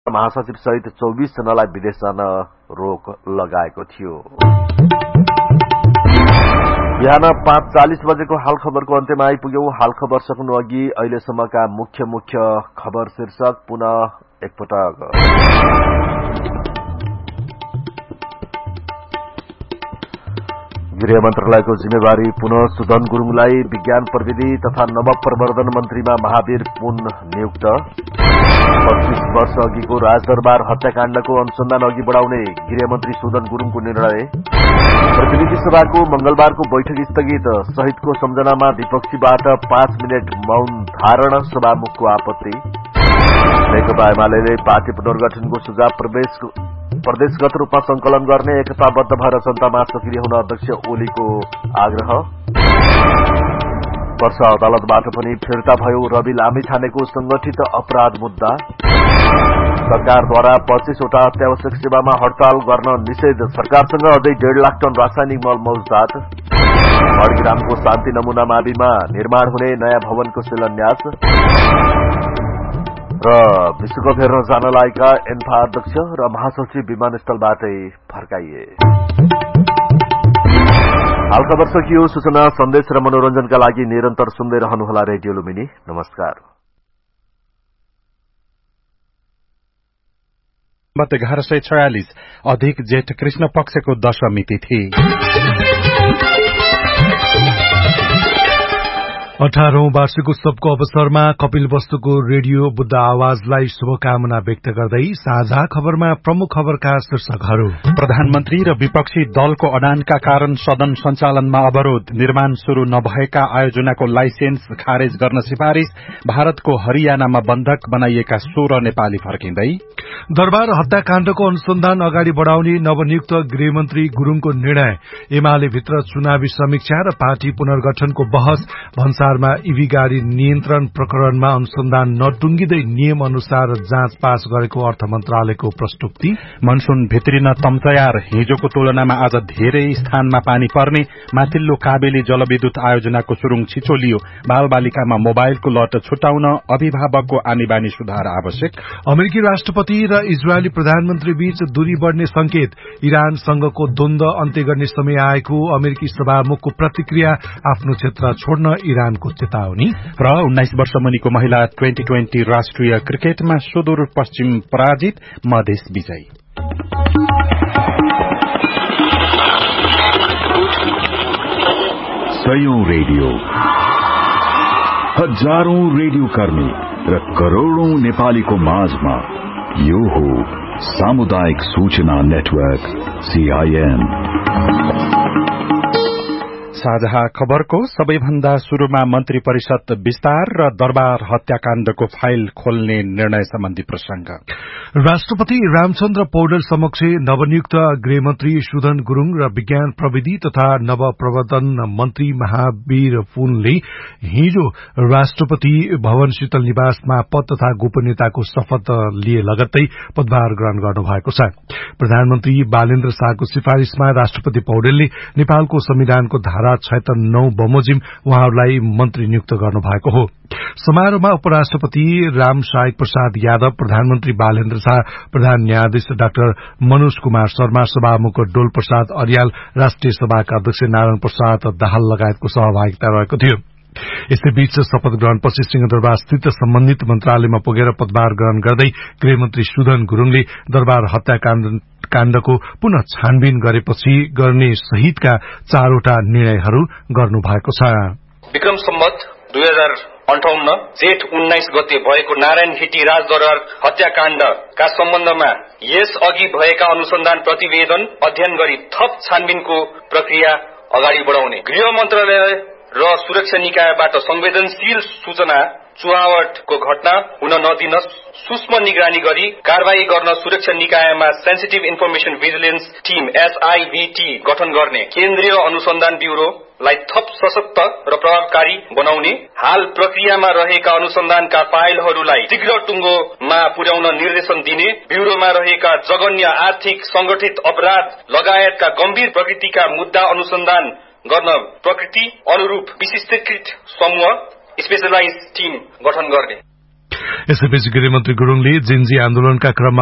महासचिव सहित 24 जनालाई विदेश जान रोक लगाएको थियो। बिहान 5:40 बजेको हाल खबरको अन्त्यमा आइपुग्यौं। हाल खबर सकिनु अघि अहिलेसम्मका मुख्य खबर शीर्षक पुनः एकपटक। गृह मन्त्रालयको जिम्मेवारी पुनः सुदन गुरूङलाई विज्ञान प्रविधि तथा नवप्रवर्धन मन्त्रीमा महावीर पुन नियुक्त। 25 वर्ष अघिको राजदरबार हत्याकाण्डको अनुसन्धान अघि बढाउने गृहमन्त्री सुदन गुरूङको निर्णय। प्रतिनिधि सभाको मंगलबारको बैठक स्थगित। शहीदको सम्झनामा विपक्षीबाट 5 मिनट मौन धारण, सभामुखको आपत्ति। नेकपा एमाले पार्टी पुनर्गठनको सुझाव प्रदेशगत रूपमा संकलन गर्ने, एकताबद्ध भएर जनतामा सक्रिय हुन अध्यक्ष ओलीको आग्रह। वर्षा अदालतबाट पनि फिर्ता भयो रवि लामिछानेको संगठित अपराध मुद्दा। सरकारद्वारा 25 वटा अत्यावश्यक सेवामा हड़ताल गर्न निषेध, सरकारसँग अझै 1.5 लाख टन रासायनिक मल मौजदात। मणिग्रामको शान्ति नमूना माविमा निर्माण हुने नयाँ भवनको शिलान्यास र विश्वकप हेर्न जान लागेका एन्फा अध्यक्ष र महासचिव विमानस्थलबाटै फर्काइए। हाल खबर सकियो। सूचना, सन्देश र मनोरञ्जनका लागि निरन्तर सुन्दै रहनुहोला रेडियो लुम्बिनी। नमस्कार। 1146 अधिक जेठ कृष्ण पक्षको दशमी तिथि। 18औं वार्षिक उत्सवको अवसरमा कपिल वस्तुको रेडियो बुद्ध आवाजलाई शुभकामना व्यक्त गर्दै साझा खबरमा प्रमुख खबरका शीर्षकहरू। प्रधानमन्त्री र विपक्षी दलको अडानका कारण सदन सञ्चालनमा अवरोध, निर्माण शुरू नभएका आयोजनाको लाइसेन्स खारेज गर्न सिफारिश, भारतको हरियाणामा बन्धक बनाइएका 16 नेपाली फर्किँदै। दरबार हत्याकाण्डको अनुसन्धान अगाडि बढ़ाउने नवनियुक्त गृहमन्त्री गुरूङको निर्णय, एमाले भित्र चुनावी समीक्षा र पार्टी पुनर्गठनको बहस, भन्सारमा ईभी गाड़ी नियन्त्रण प्रकरणमा अनुसन्धान नटुंगिँदै नियम अनुसार जाँच पास गरेको अर्थ मन्त्रालयको प्रस्तुति। मनसून भित्रिन तम्तयार, हिजोको तुलनामा आज धेरै स्थानमा पानी पर्ने, माथिल्लो काबेली जलविद्युत आयोजनाको सुरुङ छिचोलियो, बाल बालिकामा मोबाइलको लत छुटाउन अभिभावकको आनीबानी सुधार आवश्यक। अमेरिकी राष्ट्रपति र इजरायली प्रधानमन्त्री बीच दूरी बढ़ने संकेत, इरानसँगको द्वन्द्व अन्त्य गर्ने समय आएको, अमेरिकी सभामुखको प्रतिक्रिया, आफ्नो क्षेत्र छोड्न इरानको चेतावनी। र 19 वर्ष मुनिको महिला 2020 राष्ट्रिय क्रिकेटमा सुदूर पश्चिम पराजित, मधेस विजयी। सयौं रेडियो, हजारौं रेडियो कर्मी र करोड़ौं नेपालीको माझमा यो हो सामुदायिक सूचना नेटवर्क CIN। साझा खबरको सबैभन्दा शुरूमा मन्त्री परिषद विस्तार र दरबार हत्याकाण्डको फाइल खोल्ने निर्णय सम्बन्धी प्रसंग। राष्ट्रपति रामचन्द्र पौडेल समक्ष नवनियुक्त गृहमन्त्री सुदन गुरूङ र विज्ञान प्रविधि तथा नवप्रवर्धन मन्त्री महावीर पुनले हिजो राष्ट्रपति भवन शीतल निवासमा पद तथा गोपनीयताको शपथ लिए लगत्तै पदभार ग्रहण गर्नुभएको छ। प्रधानमन्त्री बालेन्द्र शाहको सिफारिशमा राष्ट्रपति पौडेलले नेपालको संविधानको धारा 96 बमोजिम उहाँहरूलाई मन्त्री नियुक्त गर्नुभएको हो। समारोहमा उपराष्ट्रपति राम सहायक प्रसाद यादव, प्रधानमन्त्री बालेन्द्र शाह, प्रधान न्यायाधीश डाक्टर मनोज कुमार शर्मा, सभामुख डोल प्रसाद अर्याल, राष्ट्रिय सभाका अध्यक्ष नारायण प्रसाद दाहाल लगायतको सहभागिता रहेको थियो। यसैबीच शपथ ग्रहणपछि सिंहदरबार स्थित सम्बन्धित मन्त्रालयमा पुगेर पदभार ग्रहण गर्दै गृहमन्त्री सुदन गुरूङले दरबार हत्याकाण्डको पुनः छानबिन गरेपछि गर्ने सहितका 4 वटा निर्णयहरू गर्नुभएको छ। विक्रम सम्वत 2058 जेठ 19 गते भएको नारायण हिटी राजदरबार हत्याकाण्डका सम्बन्धमा यस अघि भएका अनुसन्धान प्रतिवेदन अध्ययन गरी थप छानबिनको प्रक्रिया अगाडि बढाउने, गृह मन्त्रालय र सुरक्षा निकायबाट संवेदनशील सूचना चुहावटको घटना हुन नदिन सूक्ष्म निगरानी गरी कारबाही गर्न सुरक्षा निकायमा sensitive information vigilance team SIVT गठन गर्ने, केन्द्रीय अनुसन्धान ब्यूरोलाई थप सशक्त र प्रभावकारी बनाउने, हाल प्रक्रियामा रहेका अनुसन्धानका फाइलहरूलाई शीघ्र टुङ्गोमा पुर्याउन निर्देशन दिने, ब्यूरोमा रहेका जघन्य आर्थिक संगठित अपराध लगायतका गम्भीर प्रकृतिका मुद्दा अनुसन्धान गर्न प्रकृति अनुरूप विशिष्टीकृत समूह स्पेशलाइज टिम गठन गर्ने। यसैबीच गृहमन्त्री गुरूङले जेनजी आन्दोलनका क्रममा